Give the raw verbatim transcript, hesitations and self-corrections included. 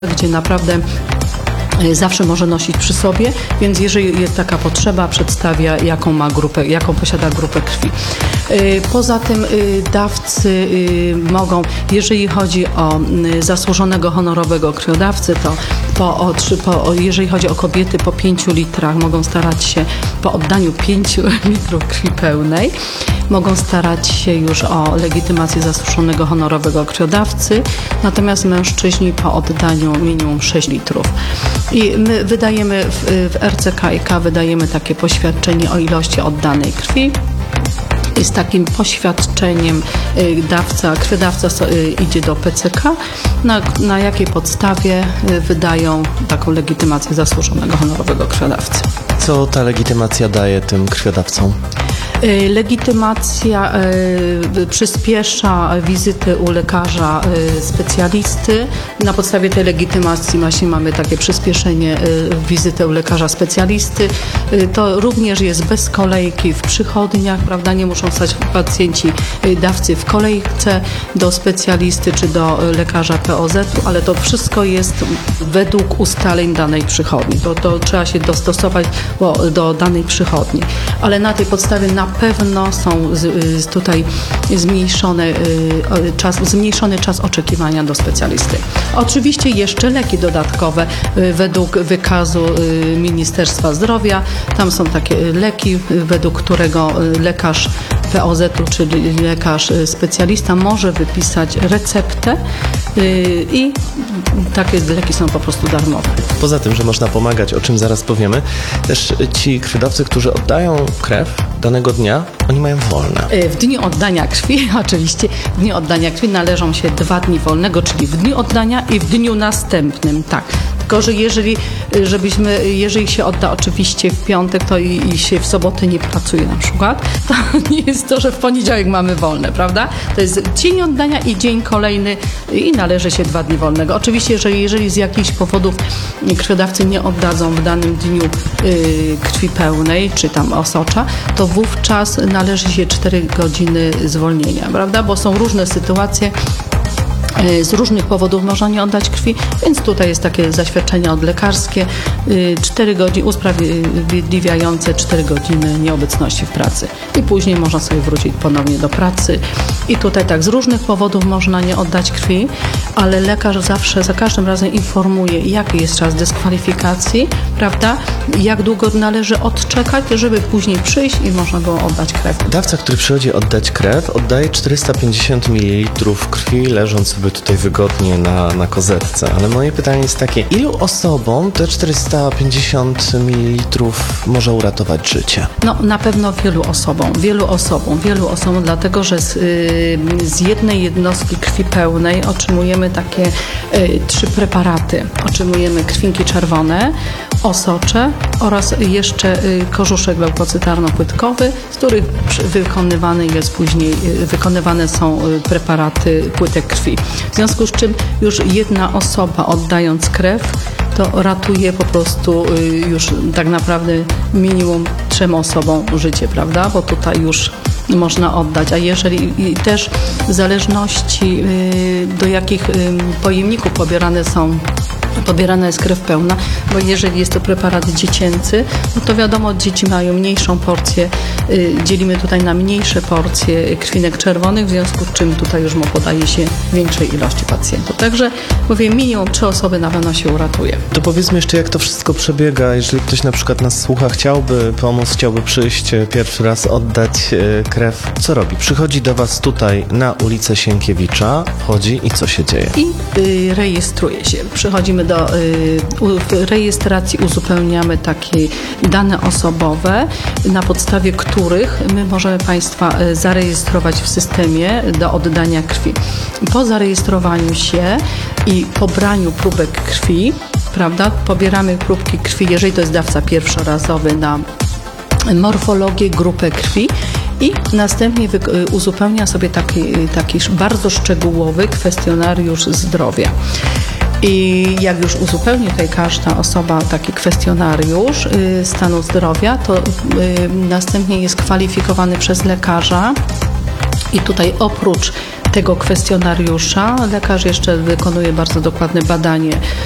gdzie naprawdę zawsze może nosić przy sobie, więc jeżeli jest taka potrzeba, przedstawia jaką ma grupę, jaką posiada grupę krwi. Poza tym dawcy mogą, jeżeli chodzi o zasłużonego honorowego krwiodawcę, to po, po, jeżeli chodzi o kobiety po pięciu litrach mogą starać się, po oddaniu pięciu litrów krwi pełnej, mogą starać się już o legitymację zasłużonego honorowego krwiodawcy, natomiast mężczyźni po oddaniu minimum sześć litrów. I my wydajemy w, w R C K i K wydajemy takie poświadczenie o ilości oddanej krwi. I z takim poświadczeniem dawca, krwiodawca idzie do P C K, na, na jakiej podstawie wydają taką legitymację zasłużonego honorowego krwiodawcy. Co ta legitymacja daje tym krwiodawcom? Legitymacja y, przyspiesza wizyty u lekarza y, specjalisty. Na podstawie tej legitymacji właśnie mamy takie przyspieszenie y, wizyty u lekarza specjalisty. Y, to również jest bez kolejki w przychodniach, prawda? Nie muszą stać pacjenci, y, dawcy w kolejce do specjalisty czy do y, lekarza P O Z-u, ale to wszystko jest według ustaleń danej przychodni. To, to trzeba się dostosować do, do danej przychodni. Ale na tej podstawie na pewno są z, tutaj zmniejszone, czas, zmniejszony czas oczekiwania do specjalisty. Oczywiście jeszcze leki dodatkowe według wykazu Ministerstwa Zdrowia. Tam są takie leki, według którego lekarz P O Z-u, czyli lekarz specjalista może wypisać receptę i takie leki są po prostu darmowe. Poza tym, że można pomagać, o czym zaraz powiemy, też ci krwiodawcy, którzy oddają krew danego dnia, oni mają wolne. W dniu oddania krwi, oczywiście, w dniu oddania krwi należą się dwa dni wolnego, czyli w dniu oddania i w dniu następnym, tak. Tylko, że jeżeli, żebyśmy, jeżeli się odda oczywiście w piątek, to i, i się w sobotę nie pracuje na przykład, to nie jest to, że w poniedziałek mamy wolne, prawda? To jest dzień oddania i dzień kolejny i należy się dwa dni wolnego. Oczywiście, jeżeli, jeżeli z jakichś powodów krwiodawcy nie oddadzą w danym dniu y, krwi pełnej, czy tam osocza, to wówczas należy się cztery godziny zwolnienia, prawda? Bo są różne sytuacje, z różnych powodów można nie oddać krwi, więc tutaj jest takie zaświadczenie odlekarskie, cztery godziny, usprawiedliwiające cztery godziny nieobecności w pracy. I później można sobie wrócić ponownie do pracy. I tutaj tak, z różnych powodów można nie oddać krwi, ale lekarz zawsze, za każdym razem informuje, jaki jest czas dyskwalifikacji, prawda, jak długo należy odczekać, żeby później przyjść i można było oddać krew. Dawca, który przychodzi oddać krew, oddaje czterysta pięćdziesiąt mililitrów krwi, leżąc sobie tutaj wygodnie na, na kozetce. Ale moje pytanie jest takie, ilu osobom te czterysta pięćdziesiąt mililitrów może uratować życie? No na pewno wielu osobom, wielu osobom, wielu osobom, dlatego że z, yy, z jednej jednostki krwi pełnej otrzymujemy takie yy, trzy preparaty. Otrzymujemy krwinki czerwone, osocze oraz jeszcze y, korzuszek leukocytarno-płytkowy, z których wykonywany jest później, y, wykonywane są y, preparaty płytek krwi. W związku z czym już jedna osoba oddając krew, to ratuje po prostu y, już tak naprawdę minimum trzem osobom życie, prawda? Bo tutaj już można oddać, a jeżeli i też w zależności y, do jakich y, pojemników pobierane są pobierana jest krew pełna, bo jeżeli jest to preparat dziecięcy, no to wiadomo, dzieci mają mniejszą porcję, y, dzielimy tutaj na mniejsze porcje krwinek czerwonych, w związku z czym tutaj już mu podaje się większej ilości pacjentów. Także mówię, minimum trzy osoby na pewno się uratuje. To powiedzmy jeszcze, jak to wszystko przebiega, jeżeli ktoś na przykład nas słucha, chciałby pomóc, chciałby przyjść pierwszy raz oddać y, krew, co robi? Przychodzi do was tutaj na ulicę Sienkiewicza, wchodzi i co się dzieje? I y, rejestruje się. Przychodzimy do y, u, rejestracji, uzupełniamy takie dane osobowe, na podstawie których my możemy Państwa zarejestrować w systemie do oddania krwi. Po zarejestrowaniu się i pobraniu próbek krwi, prawda, pobieramy próbki krwi, jeżeli to jest dawca pierwszorazowy, na morfologię, grupę krwi i następnie uzupełnia sobie taki, taki bardzo szczegółowy kwestionariusz zdrowia. I jak już uzupełni tutaj każda osoba taki kwestionariusz y, stanu zdrowia, to y, następnie jest kwalifikowany przez lekarza i tutaj oprócz tego kwestionariusza lekarz jeszcze wykonuje bardzo dokładne badanie